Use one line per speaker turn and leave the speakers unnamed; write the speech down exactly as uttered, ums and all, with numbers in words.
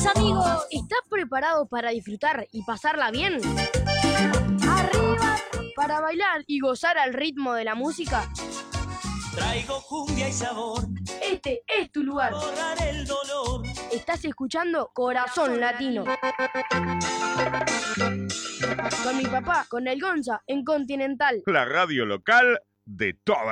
mis amigos.
¿Estás preparado para disfrutar y pasarla bien? Arriba, para bailar y gozar al ritmo de la música.
Traigo cumbia y sabor.
Este es tu lugar.
Borrar el dolor.
Estás escuchando Corazón Latino. Con mi papá, con el Gonza, en Continental.
La radio local de toda